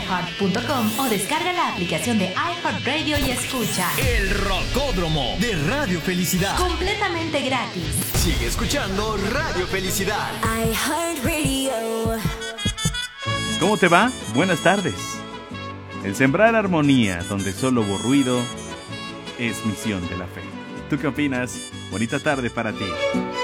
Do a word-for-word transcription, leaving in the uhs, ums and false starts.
iheart punto com o descarga la aplicación de iHeartRadio y escucha El Rocódromo de Radio Felicidad. completamente gratis. Sigue escuchando Radio Felicidad. iHeartRadio. ¿Cómo te va? Buenas tardes. El sembrar armonía donde solo hubo ruido es misión de la fe. ¿Tú qué opinas? Bonita tarde para ti.